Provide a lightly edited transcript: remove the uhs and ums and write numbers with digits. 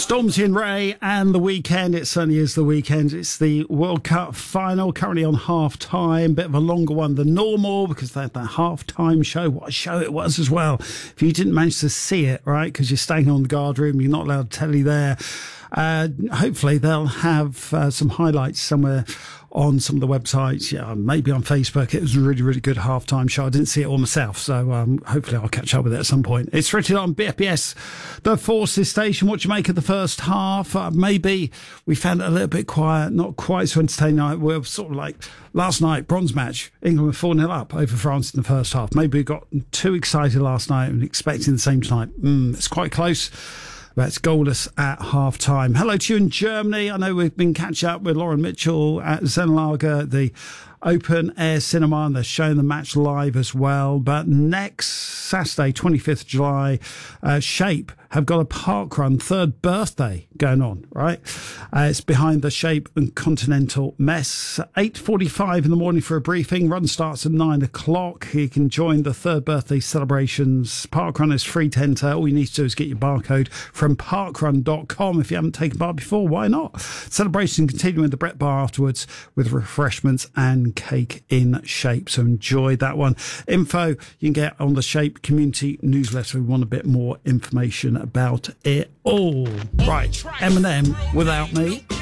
Stormzy and Ray and the weekend. It certainly is the weekend. It's the World Cup final, currently on half-time. Bit of a longer one than normal because they had that half-time show. What a show it was as well. If you didn't manage to see it, right, because you're staying on the guard room, you're not allowed to telly there. Hopefully they'll have some highlights somewhere on some of the websites, maybe on Facebook. It was a really, really good halftime show. I didn't see it all myself, so hopefully I'll catch up with it at some point. It's written on BFBS, the Forces Station. What do you make of the first half? Maybe we found it a little bit quiet, not quite so entertaining. We're sort of like last night, bronze match. England were 4-0 up over France in the first half. Maybe we got too excited last night and expecting the same tonight. It's quite close. That's goalless at half-time. Hello to you in Germany. I know we've been catching up with Lauren Mitchell at Zenlager, the open air cinema, and they're showing the match live as well. But next Saturday, 25th July, Shape have got a parkrun third birthday going on, right? It's behind the Shape and Continental Mess. 8:45 in the morning for a briefing. Run starts at 9 o'clock. You can join the third birthday celebrations. Parkrun is free to enter. All you need to do is get your barcode from parkrun.com. If you haven't taken part before, why not? Celebration continuing with the Brett Bar afterwards with refreshments and cake in Shape. So enjoy that one. Info you can get on the Shape community newsletter. We want a bit more information about it all. Right, Eminem, Without Me.